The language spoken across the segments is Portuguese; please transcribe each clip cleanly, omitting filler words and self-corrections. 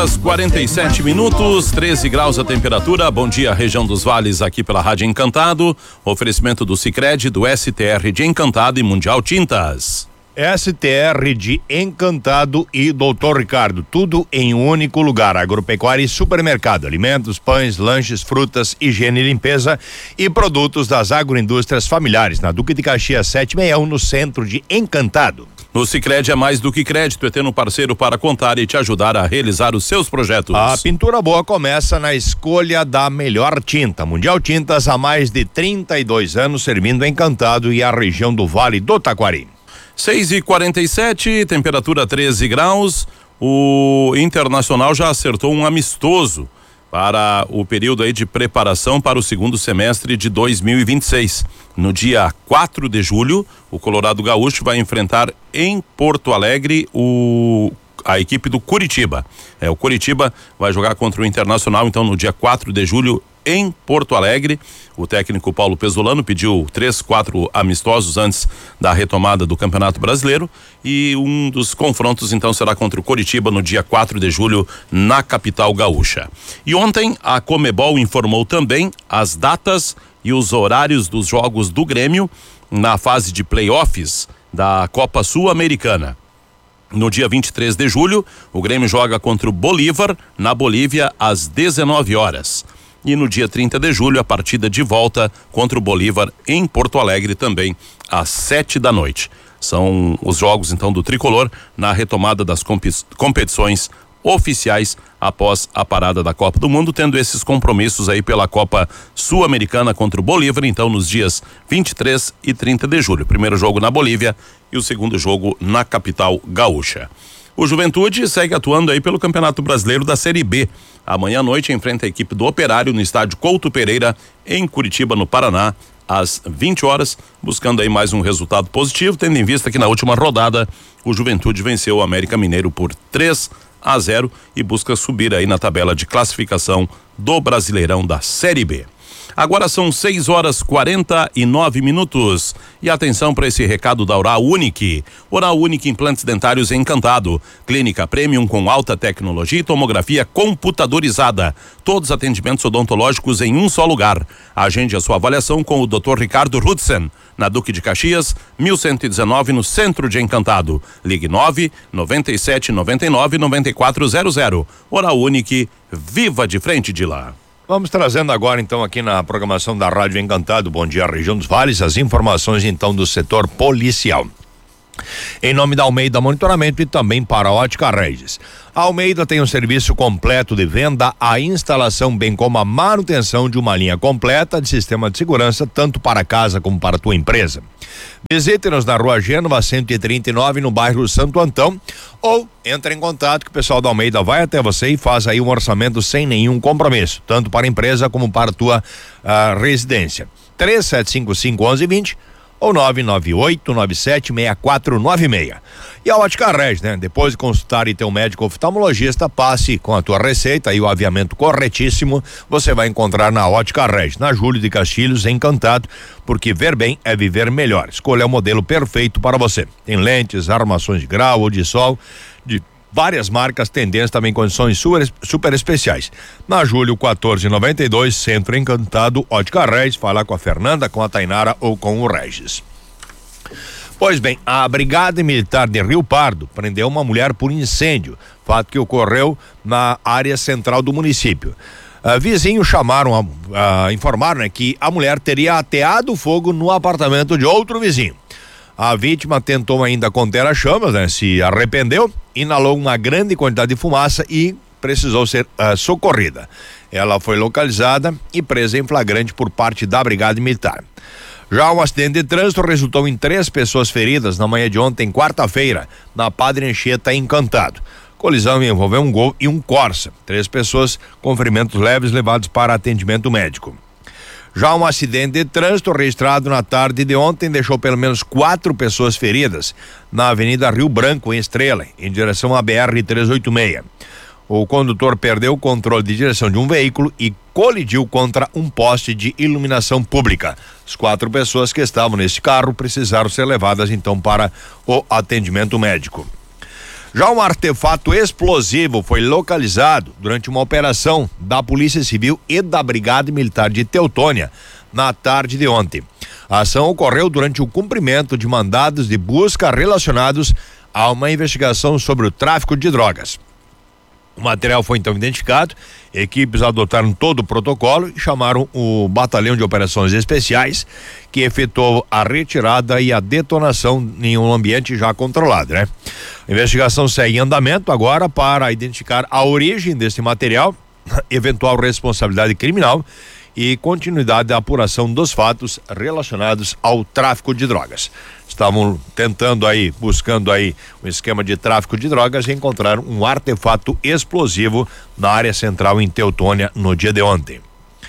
47 minutos, 13 graus a temperatura. Bom dia, região dos Vales, aqui pela Rádio Encantado. Oferecimento do Sicredi, do STR de Encantado e Mundial Tintas. STR de Encantado e Doutor Ricardo, tudo em um único lugar. Agropecuária e supermercado, alimentos, pães, lanches, frutas, higiene e limpeza e produtos das agroindústrias familiares, na Duque de Caxias 761, no centro de Encantado. No Sicredi é mais do que crédito, é ter um parceiro para contar e te ajudar a realizar os seus projetos. A pintura boa começa na escolha da melhor tinta. Mundial Tintas, há mais de 32 anos, servindo Encantado e a região do Vale do Taquari. 6h47, temperatura 13 graus. O Internacional já acertou um amistoso para o período aí de preparação para o segundo semestre de 2026. No dia 4 de julho, o Colorado Gaúcho vai enfrentar em Porto Alegre a equipe do Curitiba. O Curitiba vai jogar contra o Internacional, então, no dia 4 de julho, em Porto Alegre. O técnico Paulo Pesolano pediu 3-4 amistosos antes da retomada do Campeonato Brasileiro, e um dos confrontos então será contra o Coritiba no dia 4 de julho na capital gaúcha. E ontem a Conmebol informou também as datas e os horários dos jogos do Grêmio na fase de playoffs da Copa Sul-Americana. No dia 23 de julho, o Grêmio joga contra o Bolívar na Bolívia às 19 horas. E no dia 30 de julho, a partida de volta contra o Bolívar em Porto Alegre, também às 7 da noite. São os jogos, então, do Tricolor na retomada das competições oficiais após a parada da Copa do Mundo, tendo esses compromissos aí pela Copa Sul-Americana contra o Bolívar, então, nos dias 23 e 30 de julho. O primeiro jogo na Bolívia e o segundo jogo na capital gaúcha. O Juventude segue atuando aí pelo Campeonato Brasileiro da Série B. Amanhã à noite enfrenta a equipe do Operário no estádio Couto Pereira, em Curitiba, no Paraná, às 20 horas, buscando aí mais um resultado positivo, tendo em vista que na última rodada o Juventude venceu o América Mineiro por 3-0 e busca subir aí na tabela de classificação do Brasileirão da Série B. Agora são 6h49. E atenção para esse recado da Oral Unique. Oral Unique Implantes Dentários Encantado. Clínica Premium com alta tecnologia e tomografia computadorizada. Todos atendimentos odontológicos em um só lugar. Agende a sua avaliação com o Dr. Ricardo Rudsen, na Duque de Caxias, 1119, no centro de Encantado. Ligue 997999400. Oral Unique, viva de frente de lá. Vamos trazendo agora, então, aqui na programação da Rádio Encantado, Bom Dia Região dos Vales, as informações, então, do setor policial. Em nome da Almeida Monitoramento e também para a Ótica Regis. A Almeida tem um serviço completo de venda, a instalação, bem como a manutenção de uma linha completa de sistema de segurança, tanto para casa como para a tua empresa. Visite-nos na Rua Gênova 139, no bairro Santo Antão, ou entre em contato que o pessoal da Almeida vai até você e faz aí um orçamento sem nenhum compromisso, tanto para a empresa como para a tua residência. 3755-1120 ou 998976496. E a Ótica Regis, né? Depois de consultar e ter um médico oftalmologista, passe com a tua receita e o aviamento corretíssimo, você vai encontrar na Ótica Regis, na Júlio de Castilhos, Encantado, porque ver bem é viver melhor. Escolha o modelo perfeito para você. Tem lentes, armações de grau ou de sol, de várias marcas, tendências, também condições super especiais. Na Júlio 1492, Centro Encantado, Ótica Regis. Fala com a Fernanda, com a Tainara ou com o Regis. Pois bem, a Brigada Militar de Rio Pardo prendeu uma mulher por incêndio, fato que ocorreu na área central do município. Vizinhos informaram, né, que a mulher teria ateado fogo no apartamento de outro vizinho. A vítima tentou ainda conter as chamas, né? Se arrependeu, inalou uma grande quantidade de fumaça e precisou ser socorrida. Ela foi localizada e presa em flagrante por parte da Brigada Militar. Já um acidente de trânsito resultou em 3 pessoas feridas na manhã de ontem, quarta-feira, na Padre Anchieta, Encantado. Colisão envolveu um Gol e um Corsa. 3 pessoas com ferimentos leves levados para atendimento médico. Já um acidente de trânsito registrado na tarde de ontem deixou pelo menos 4 pessoas feridas na Avenida Rio Branco, em Estrela, em direção à BR-386. O condutor perdeu o controle de direção de um veículo e colidiu contra um poste de iluminação pública. As 4 pessoas que estavam nesse carro precisaram ser levadas então para o atendimento médico. Já um artefato explosivo foi localizado durante uma operação da Polícia Civil e da Brigada Militar de Teutônia na tarde de ontem. A ação ocorreu durante o cumprimento de mandados de busca relacionados a uma investigação sobre o tráfico de drogas. O material foi então identificado, equipes adotaram todo o protocolo e chamaram o Batalhão de Operações Especiais, que efetuou a retirada e a detonação em um ambiente já controlado, né? A investigação segue em andamento agora para identificar a origem desse material, eventual responsabilidade criminal e continuidade da apuração dos fatos relacionados ao tráfico de drogas. Estavam tentando aí, buscando aí um esquema de tráfico de drogas e encontraram um artefato explosivo na área central em Teutônia no dia de ontem.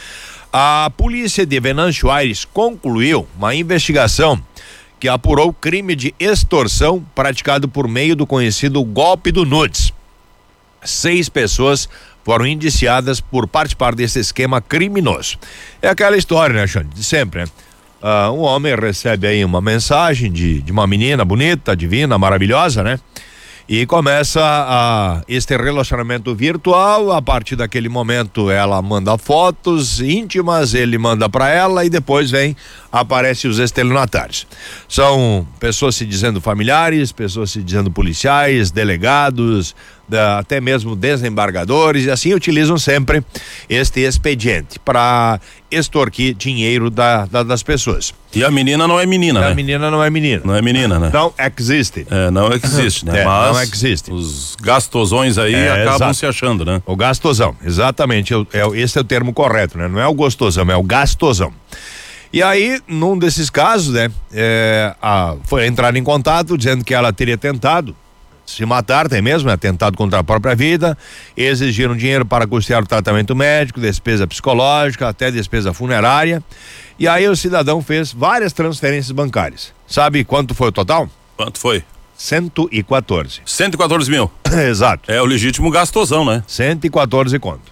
A polícia de Venâncio Aires concluiu uma investigação que apurou crime de extorsão praticado por meio do conhecido golpe do nudes. 6 pessoas foram indiciadas por participar desse esquema criminoso. É aquela história, né, Xande? De sempre, né? Um homem recebe aí uma mensagem de uma menina bonita, divina, maravilhosa, né? E começa este relacionamento virtual. A partir daquele momento ela manda fotos íntimas, ele manda para ela e depois aparecem os estelionatários. São pessoas se dizendo familiares, pessoas se dizendo policiais, delegados, até mesmo desembargadores, e assim utilizam sempre este expediente para extorquir dinheiro das pessoas. E a menina não é menina, né? A menina não é menina. Não é menina, né? Não existe. Não existe, né? Mas não existe. Os gastosões aí acabam exato. Se achando, né? O gastosão, exatamente. Esse é o termo correto, né? Não é o gostosão, é o gastosão. E aí, num desses casos, né? Foi entrar em contato dizendo que ela teria tentado se matar, até mesmo, né? Tentado contra a própria vida, exigiram dinheiro para custear o tratamento médico, despesa psicológica, até despesa funerária, e aí o cidadão fez várias transferências bancárias. Sabe quanto foi o total? Quanto foi? 114. 114 mil? Exato. É o legítimo gastosão, né? 114 conto.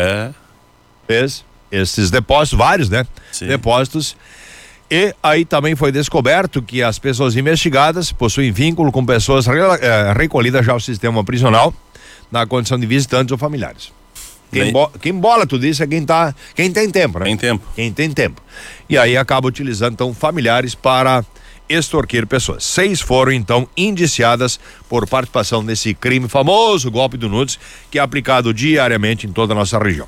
Fez esses depósitos, vários, né? Sim. Depósitos. E aí também foi descoberto que as pessoas investigadas possuem vínculo com pessoas recolhidas já ao sistema prisional na condição de visitantes ou familiares. Quem bola tudo isso é quem tem tempo, né? Quem tem tempo. E aí acaba utilizando então familiares para extorquir pessoas. 6 foram então indiciadas por participação nesse crime famoso, golpe do nudes, que é aplicado diariamente em toda a nossa região.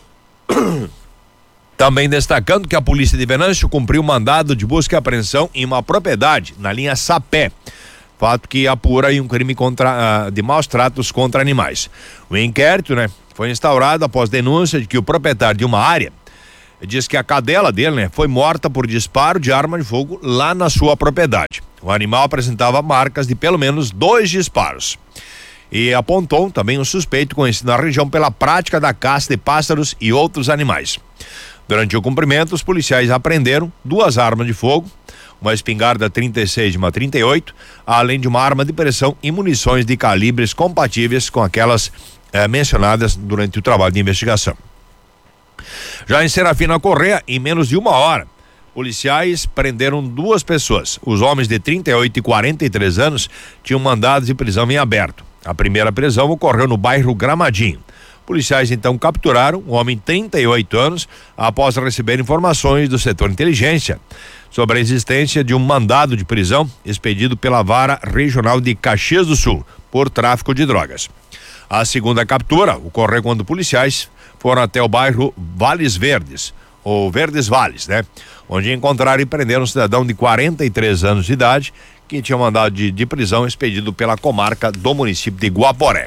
Também destacando que a polícia de Venâncio cumpriu mandado de busca e apreensão em uma propriedade na linha Sapé, fato que apura aí um crime de maus tratos contra animais. O inquérito, né, foi instaurado após denúncia de que o proprietário de uma área diz que a cadela dele, né, foi morta por disparo de arma de fogo lá na sua propriedade. O animal apresentava marcas de pelo menos 2 disparos. E apontou também um suspeito conhecido na região pela prática da caça de pássaros e outros animais. Durante o cumprimento, os policiais apreenderam 2 armas de fogo, uma espingarda 36 e uma 38, além de uma arma de pressão e munições de calibres compatíveis com aquelas mencionadas durante o trabalho de investigação. Já em Serafina Correia, em menos de 1 hora, policiais prenderam 2 pessoas. Os homens de 38 e 43 anos tinham mandados de prisão em aberto. A primeira prisão ocorreu no bairro Gramadinho. Policiais então capturaram um homem de 38 anos após receber informações do setor inteligência sobre a existência de um mandado de prisão expedido pela Vara Regional de Caxias do Sul por tráfico de drogas. A segunda captura ocorreu quando policiais foram até o bairro Vales Verdes, ou Verdes Vales, né? Onde encontraram e prenderam um cidadão de 43 anos de idade que tinha mandado de prisão expedido pela comarca do município de Guaporé.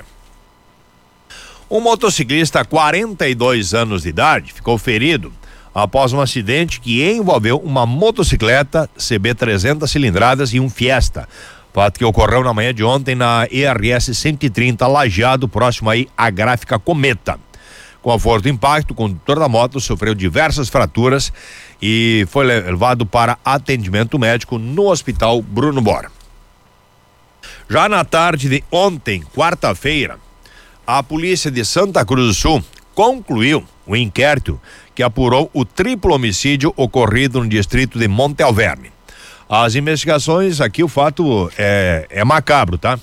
Um motociclista de 42 anos de idade ficou ferido após um acidente que envolveu uma motocicleta CB 300 cilindradas e um Fiesta. Fato que ocorreu na manhã de ontem na ERS 130, Lajeado, próximo aí à Gráfica Cometa. Com a força do impacto, o condutor da moto sofreu diversas fraturas e foi levado para atendimento médico no Hospital Bruno Bora. Já na tarde de ontem, quarta-feira, a polícia de Santa Cruz do Sul concluiu o inquérito que apurou o triplo homicídio ocorrido no distrito de Monte Alverne. As investigações aqui, o fato é macabro, tá?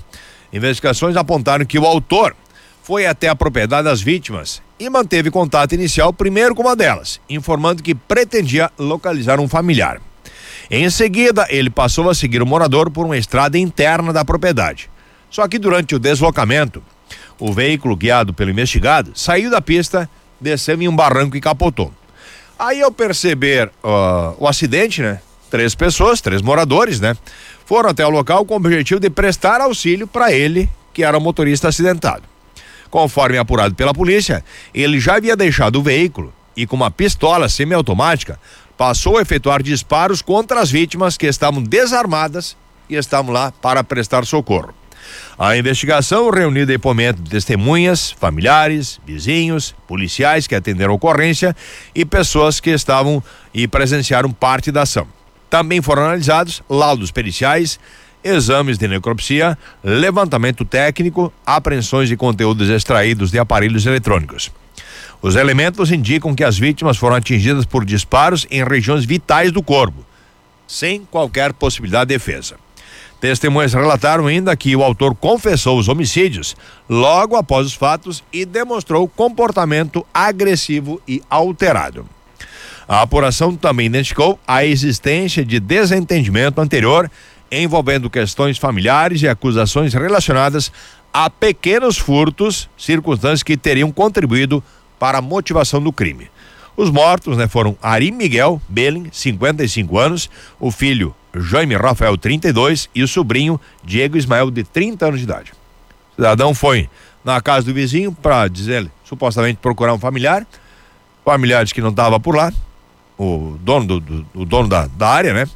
Investigações apontaram que o autor foi até a propriedade das vítimas e manteve contato inicial primeiro com uma delas, informando que pretendia localizar um familiar. Em seguida, ele passou a seguir o morador por uma estrada interna da propriedade. Só que durante o deslocamento, o veículo guiado pelo investigado saiu da pista, desceu em um barranco e capotou. Aí, ao perceber o acidente, né? 3 pessoas, 3 moradores, né? Foram até o local com o objetivo de prestar auxílio para ele, que era o motorista acidentado. Conforme apurado pela polícia, ele já havia deixado o veículo e, com uma pistola semiautomática, passou a efetuar disparos contra as vítimas que estavam desarmadas e estavam lá para prestar socorro. A investigação reuniu depoimento de testemunhas, familiares, vizinhos, policiais que atenderam a ocorrência e pessoas que estavam e presenciaram parte da ação. Também foram analisados laudos periciais, exames de necropsia, levantamento técnico, apreensões de conteúdos extraídos de aparelhos eletrônicos. Os elementos indicam que as vítimas foram atingidas por disparos em regiões vitais do corpo, sem qualquer possibilidade de defesa. Testemunhas relataram ainda que o autor confessou os homicídios logo após os fatos e demonstrou comportamento agressivo e alterado. A apuração também identificou a existência de desentendimento anterior envolvendo questões familiares e acusações relacionadas a pequenos furtos, circunstâncias que teriam contribuído para a motivação do crime. Os mortos, foram Ari Miguel Belling, 55 anos, o filho Jaime Rafael, 32, e o sobrinho Diego Ismael, de 30 anos de idade. O cidadão foi na casa do vizinho para dizer, supostamente procurar um familiar, familiares que não estavam por lá, o dono da área, né?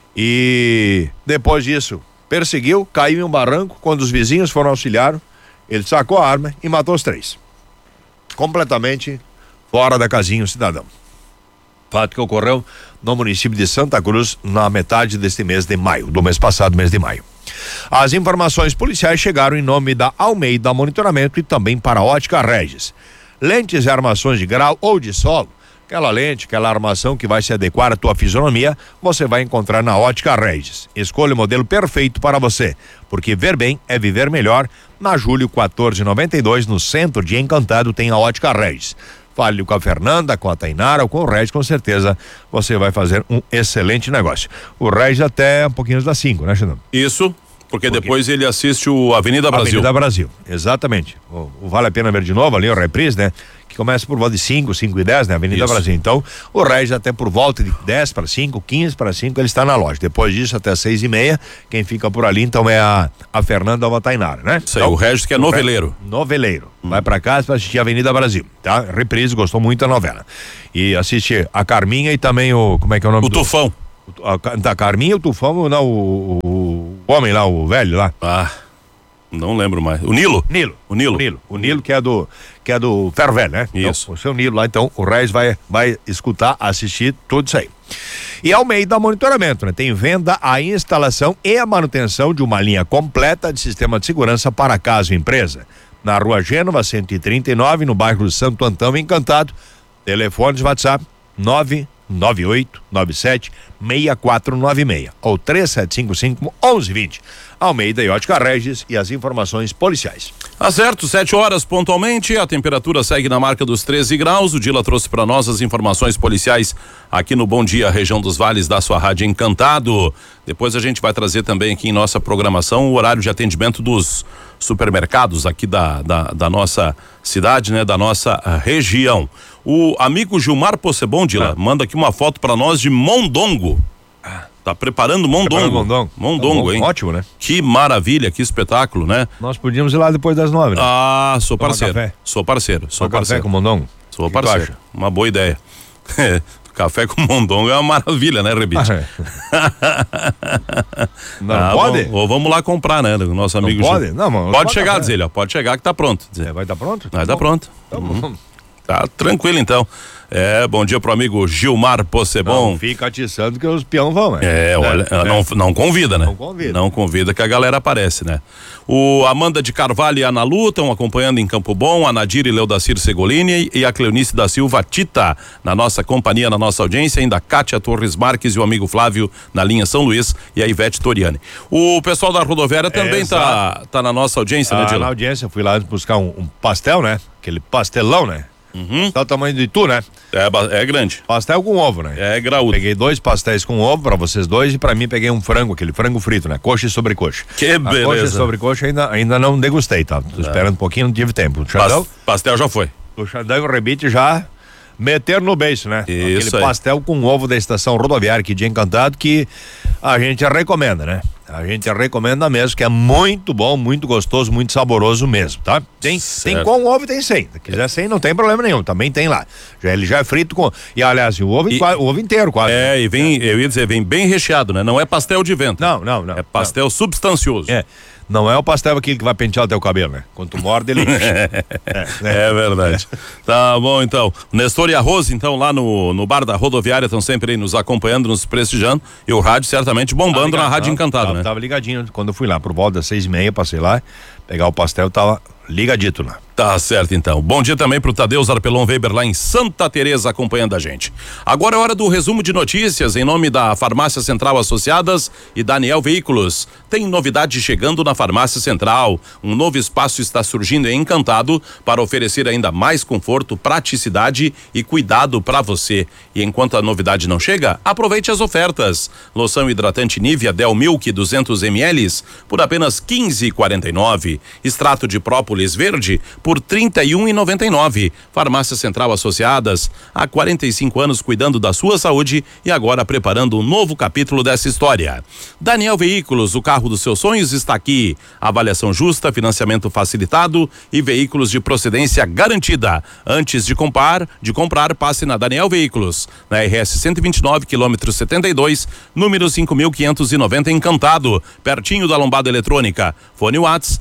E depois disso perseguiu, caiu em um barranco. Quando os vizinhos foram auxiliar, ele sacou a arma e matou os 3. Completamente fora da casinha o cidadão. Fato que ocorreu no município de Santa Cruz na metade deste mês de maio, do mês passado, mês de maio. As informações policiais chegaram em nome da Almeida Monitoramento e também para a Ótica Regis. Lentes e armações de grau ou de solo, aquela lente, aquela armação que vai se adequar à tua fisionomia, você vai encontrar na Ótica Regis. Escolha o modelo perfeito para você, porque ver bem é viver melhor. Na Júlio 1492, no centro de Encantado, tem a Ótica Regis. Fale com a Fernanda, com a Tainara ou com o Regis, com certeza você vai fazer um excelente negócio. O Regis até um pouquinho das 5, né, Xandão? Isso, porque depois ele assiste o Avenida Brasil. Avenida Brasil, exatamente. O Vale a Pena Ver de Novo, ali o reprise, né? Que começa por volta de 5:10, né? Avenida Brasil. Então, o Regis até por volta de 10 para 5, 15 para 5, ele está na loja. Depois disso, até 6:30, quem fica por ali, então, é a Fernanda ou a Tainara, né? Isso aí, então, o Regis que é noveleiro. Noveleiro. Vai pra casa pra assistir a Avenida Brasil, tá? Reprise, gostou muito da novela. E assiste a Carminha e também como é que é o nome? O Tufão. Da Carminha, o Tufão, não, o homem lá, o velho lá. Não lembro mais. O Nilo? O Nilo que é do Ferro Velho, né? Isso. Então, o seu Nilo lá, então, o Regis vai escutar, assistir tudo isso aí. E ao meio da monitoramento, né? Tem venda, a instalação e a manutenção de uma linha completa de sistema de segurança para casa e empresa. Na Rua Gênova, 139, no bairro Santo Antão, Encantado. Telefones WhatsApp 99897-6496 ou 3755-1120. Almeida e Ótica Regis e as informações policiais. Certo, 7 horas pontualmente, a temperatura segue na marca dos 13 graus. O Dila trouxe para nós as informações policiais aqui no Bom Dia, região dos Vales, da sua rádio Encantado. Depois a gente vai trazer também aqui em nossa programação o horário de atendimento dos supermercados aqui da nossa cidade, né? Da nossa região. O amigo Gilmar Possebon, Dila, manda aqui uma foto para nós de Mondongo. Tá preparando mondongo. Mondongo, hein? Ótimo, né? Que maravilha, que espetáculo, né? Nós podíamos ir lá depois das 9, né? Sou parceiro. Sou parceiro. Café com mondongo? Sou parceiro. Uma boa ideia. Café com mondongo é uma maravilha, né, Rebite? Não pode? Ou vamos lá comprar, né? O nosso amigo. Não pode? Não, mano. Pode chegar, diz ele, ó. Pode chegar que tá pronto. Vai estar pronto? Vai estar pronto. Tá bom. Tá tranquilo então. Bom dia pro amigo Gilmar Possebon. Não fica atiçando que os peão vão, né? Olha, não convida, né? Não convida que a galera aparece, né? O Amanda de Carvalho e a Ana Lu estão acompanhando em Campo Bom, a Nadir e Leodacir Segolini e a Cleonice da Silva Tita na nossa companhia, na nossa audiência, ainda a Kátia Torres Marques e o amigo Flávio na linha São Luís e a Ivete Toriani. O pessoal da rodoviária também tá na nossa audiência, né, Dilo? Na audiência, fui lá buscar um pastel, né? Aquele pastelão, né? Tá o tamanho do Itu, né? É grande. Pastel com ovo, né? É graúdo. Peguei 2 pastéis com ovo pra vocês dois e pra mim peguei um frango, aquele frango frito, né? Coxa e sobrecoxa. Que beleza. Coxa e sobrecoxa ainda não degustei, tá? Tô esperando um pouquinho, não tive tempo. O Xandão, pastel já foi. O Xandão e o Rebite já meteram no beiço, né? Isso aquele pastel com ovo da estação rodoviária aqui de Encantado que a gente recomenda, né? A gente recomenda mesmo, que é muito bom, muito gostoso, muito saboroso mesmo, tá? Tem com ovo e tem sem. Se quiser sem, não tem problema nenhum, também tem lá. Ele já é frito com... E aliás, o ovo inteiro quase. E vem, eu ia dizer, vem bem recheado, né? Não é pastel de vento. Não. É pastel substancioso. Não é o pastel aquele que vai pentear o teu cabelo, né? Quando tu morde, ele... É verdade. Tá bom, então. Nestor e a Rose, então, lá no bar da rodoviária, estão sempre aí nos acompanhando, nos prestigiando. E o rádio certamente bombando na Rádio Encantado, né? Tava ligadinho. Quando eu fui lá, por volta das 6:30, passei lá, pegar o pastel, tava ligadito lá. Tá certo, então. Bom dia também pro Tadeu Zarpelon Weber lá em Santa Teresa acompanhando a gente. Agora é hora do resumo de notícias em nome da Farmácia Central Associadas e Daniel Veículos. Tem novidade chegando na Farmácia Central. Um novo espaço está surgindo em Encantado para oferecer ainda mais conforto, praticidade e cuidado para você. E enquanto a novidade não chega, aproveite as ofertas. Loção hidratante Nivea Del Milk 200 ml por apenas R$15,49. Extrato de própolis verde por R$31,99. Farmácia Central Associadas, há 45 anos cuidando da sua saúde e agora preparando um novo capítulo dessa história. Daniel Veículos, o carro dos seus sonhos está aqui. Avaliação justa, financiamento facilitado e veículos de procedência garantida. Antes de comprar, passe na Daniel Veículos, na RS 129, quilômetro 72, número 5.590 Encantado, pertinho da Lombada Eletrônica. Fone Whats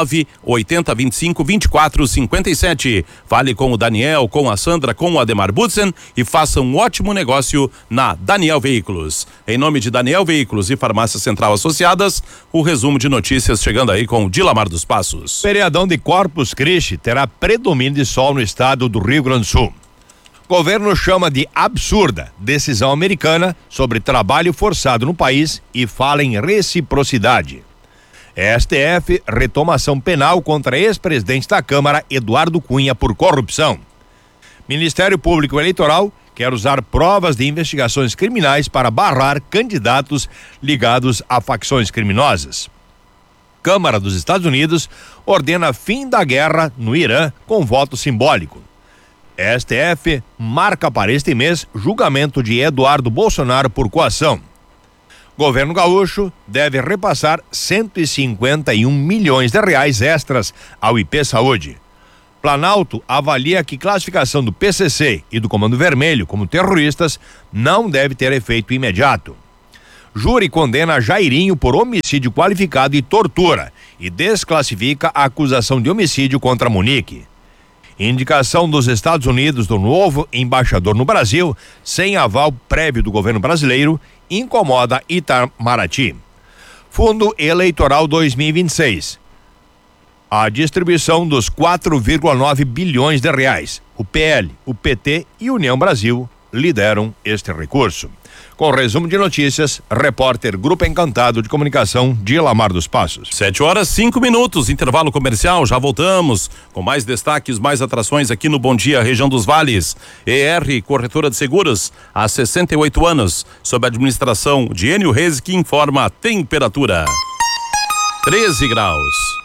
980252457. Fale com o Daniel, com a Sandra, com o Ademar Butzen e faça um ótimo negócio na Daniel Veículos. Em nome de Daniel Veículos e Farmácia Central Associadas, o resumo de notícias chegando aí com o Dilamar dos Passos. Feriadão de Corpus Christi terá predomínio de sol no estado do Rio Grande do Sul. Governo chama de absurda decisão americana sobre trabalho forçado no país e fala em reciprocidade. STF retoma ação penal contra ex-presidente da Câmara, Eduardo Cunha, por corrupção. Ministério Público Eleitoral quer usar provas de investigações criminais para barrar candidatos ligados a facções criminosas. Câmara dos Estados Unidos ordena fim da guerra no Irã com voto simbólico. STF marca para este mês julgamento de Eduardo Bolsonaro por coação. Governo gaúcho deve repassar R$151 milhões extras ao IP Saúde. Planalto avalia que classificação do PCC e do Comando Vermelho como terroristas não deve ter efeito imediato. Júri condena Jairinho por homicídio qualificado e tortura e desclassifica a acusação de homicídio contra Monique. Indicação dos Estados Unidos do novo embaixador no Brasil, sem aval prévio do governo brasileiro, incomoda Itamaraty. Fundo Eleitoral 2026. A distribuição dos R$4,9 bilhões. O PL, o PT e União Brasil lideram este recurso. Com resumo de notícias, repórter Grupo Encantado de Comunicação, Dilamar dos Passos. 7h05, intervalo comercial, já voltamos com mais destaques, mais atrações aqui no Bom Dia, região dos Vales. ER, corretora de seguros, há 68 anos, sob a administração de Enio Reis, que informa a temperatura. 13 graus.